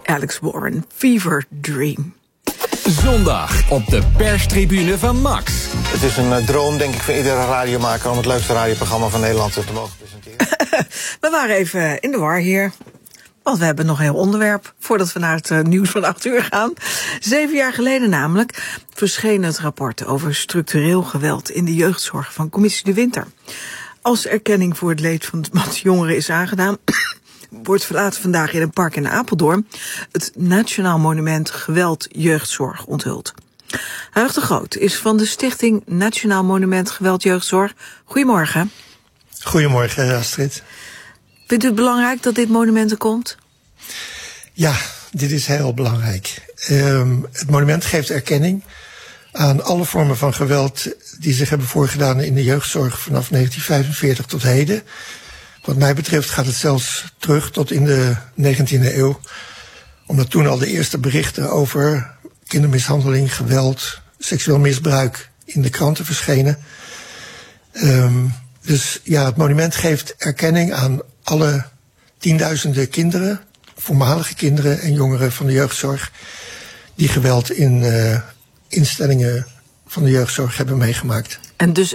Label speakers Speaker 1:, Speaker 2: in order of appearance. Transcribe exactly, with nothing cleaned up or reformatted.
Speaker 1: Alex Warren, Fever Dream.
Speaker 2: Zondag op de perstribune van Max.
Speaker 3: Het is een uh, droom, denk ik, voor iedere radiomaker om het leukste radioprogramma van Nederland te mogen presenteren.
Speaker 1: We waren even in de war hier. Want we hebben nog een heel onderwerp voordat we naar het uh, nieuws van acht uur gaan. Zeven jaar geleden namelijk verscheen het rapport over structureel geweld in de jeugdzorg van Commissie De Winter. Als erkenning voor het leed van wat jongeren is aangedaan, wordt later vandaag in een park in Apeldoorn het Nationaal Monument Geweld Jeugdzorg onthuld. Huig de Groot is van de Stichting Nationaal Monument Geweld Jeugdzorg. Goedemorgen.
Speaker 4: Goedemorgen, Astrid.
Speaker 1: Vindt u het belangrijk dat dit monument er komt?
Speaker 4: Ja, dit is heel belangrijk. Um, het monument geeft erkenning aan alle vormen van geweld die zich hebben voorgedaan in de jeugdzorg vanaf negentien vijfenveertig tot heden. Wat mij betreft gaat het zelfs terug tot in de negentiende eeuw. Omdat toen al de eerste berichten over kindermishandeling, geweld, seksueel misbruik in de kranten verschenen. Um, dus ja, het monument geeft erkenning aan alle tienduizenden kinderen, voormalige kinderen en jongeren van de jeugdzorg, die geweld in uh, instellingen van de jeugdzorg hebben meegemaakt.
Speaker 1: En dus